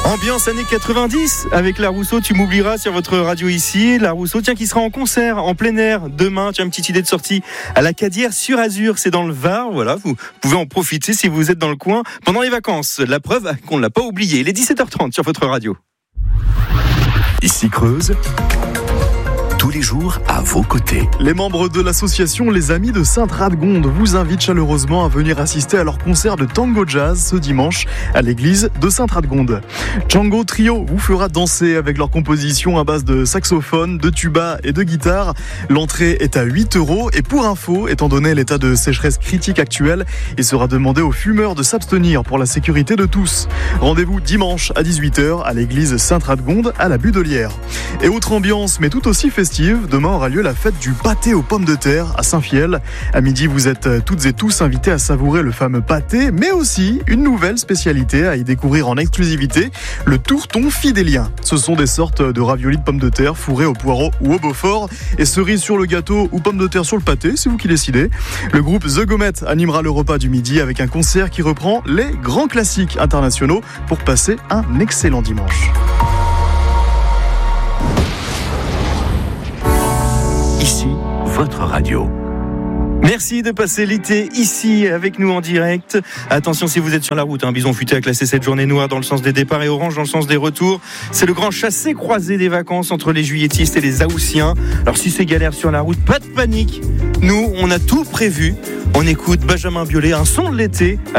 Ambiance années 90 avec La Rousseau, tu m'oublieras sur votre radio ici. La Rousseau, tiens, qui sera en concert en plein air demain. Tu as une petite idée de sortie à la Cadière-sur-Azur, c'est dans le Var. Voilà, vous pouvez en profiter si vous êtes dans le coin pendant les vacances. La preuve qu'on ne l'a pas oublié. Il est 17h30 sur votre radio. Ici Creuse, tous les jours à vos côtés. Les membres de l'association Les Amis de Sainte-Radegonde vous invitent chaleureusement à venir assister à leur concert de tango jazz ce dimanche à l'église de Sainte-Radegonde. Django Trio vous fera danser avec leur composition à base de saxophone, de tuba et de guitare. L'entrée est à 8 € et pour info, étant donné l'état de sécheresse critique actuel, il sera demandé aux fumeurs de s'abstenir pour la sécurité de tous. Rendez-vous dimanche à 18h à l'église Sainte-Radegonde à la Budelière. Et autre ambiance mais tout aussi festive, demain aura lieu la fête du pâté aux pommes de terre à Saint-Fiel. À midi, vous êtes toutes et tous invités à savourer le fameux pâté, mais aussi une nouvelle spécialité à y découvrir en exclusivité, le tourton fidélien. Ce sont des sortes de raviolis de pommes de terre fourrés au poireau ou au beaufort et cerises sur le gâteau ou pommes de terre sur le pâté, c'est vous qui décidez. Le groupe The Gomet animera le repas du midi avec un concert qui reprend les grands classiques internationaux pour passer un excellent dimanche. Ici, votre radio. Merci de passer l'été ici avec nous en direct. Attention si vous êtes sur la route, Bison Futé a classé cette journée noire dans le sens des départs et orange dans le sens des retours. C'est le grand chassé-croisé des vacances entre les juilletistes et les haussiens. Alors si c'est galère sur la route, pas de panique. Nous, on a tout prévu. On écoute Benjamin Biolay, un son de l'été.